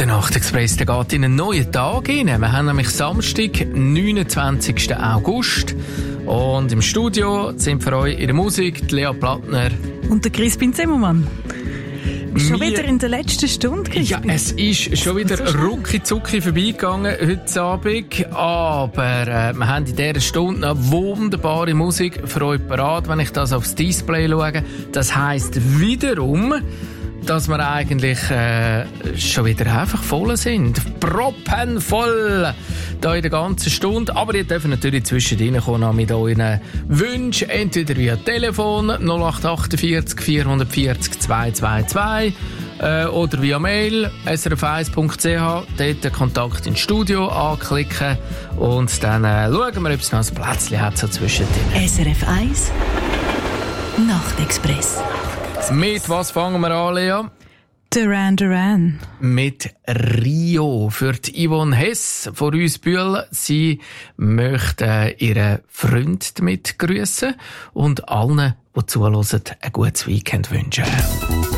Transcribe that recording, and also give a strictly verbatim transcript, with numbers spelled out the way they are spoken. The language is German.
Der Nachtexpress, der geht in einen neuen Tag rein. Wir haben nämlich Samstag, neunundzwanzigsten August. Und im Studio sind für euch in der Musik die Lea Plattner und der Crispin Zimmermann. Schon Wir, wieder in der letzten Stunde, Crispin. Ja, es ist schon wieder so rucki-zucki vorbeigegangen heute Abend. Aber äh, wir haben in dieser Stunde noch wunderbare Musik für euch parat, wenn ich das aufs Display schaue. Das heisst wiederum, dass wir eigentlich äh, schon wieder einfach voll sind. Proppenvoll da in der ganzen Stunde. Aber ihr dürft natürlich zwischendrin kommen mit euren Wünschen. Entweder via Telefon null acht achtundvierzig vierhundertvierzig zweihundertzweiundzwanzig äh, oder via Mail s r f eins punkt c h. Dort den Kontakt ins Studio anklicken und dann äh, schauen wir, ob es noch ein Plätzchen hat so zwischendrin. S R F eins Nachtexpress. Mit was fangen wir an, Lea? Duran Duran. Mit Rio. Für die Yvonne Hess von uns Bühl. Sie möchte ihren Freund damit grüßen und allen, die zuhören, ein gutes Weekend wünschen.